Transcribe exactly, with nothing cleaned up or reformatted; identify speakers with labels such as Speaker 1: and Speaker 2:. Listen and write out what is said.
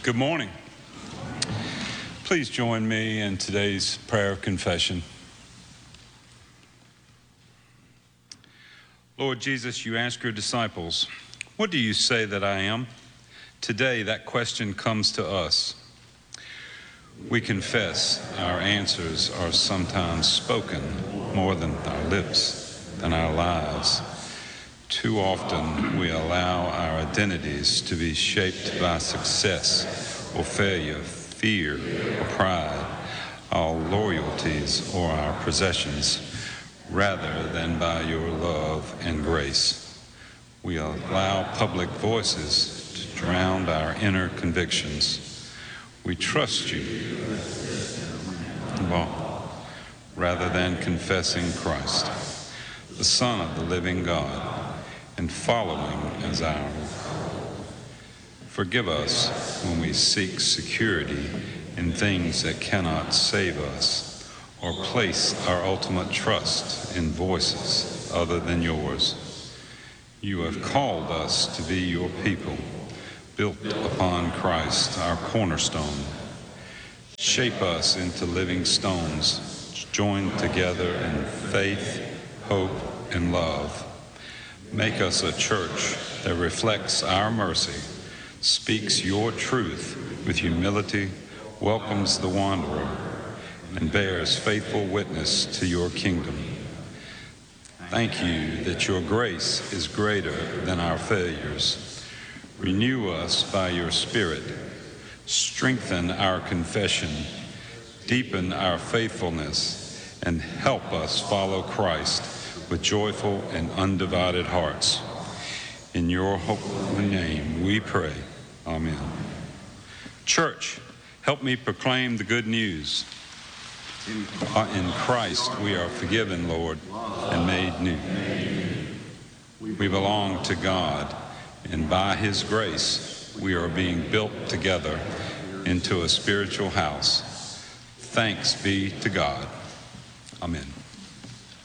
Speaker 1: Good morning. Please join me in today's prayer of confession. Lord Jesus, you ask your disciples, "What do you say that I am?" Today, that question comes to us. We confess our answers are sometimes spoken more than our lips, than our lives. Too often, we allow our identities to be shaped by success or failure, fear or pride, our loyalties or our possessions, rather than by your love and grace. We allow public voices to drown our inner convictions. We trust you, well, rather than confessing Christ, the Son of the living God, and following as our. Forgive us when we seek security in things that cannot save us, or place our ultimate trust in voices other than yours. You have called us to be your people, built upon Christ, our cornerstone. Shape us into living stones, joined together in faith, hope, and love. Make us a church that reflects our mercy, speaks your truth with humility, welcomes the wanderer, and bears faithful witness to your kingdom. Thank you that your grace is greater than our failures. Renew us by your Spirit. Strengthen our confession, deepen our faithfulness, and help us follow Christ with joyful and undivided hearts. In your holy name we pray. Amen. Church, help me proclaim the good news. In Christ we are forgiven, Lord, and made new. We belong to God, and by his grace we are being built together into a spiritual house. Thanks be to God. Amen.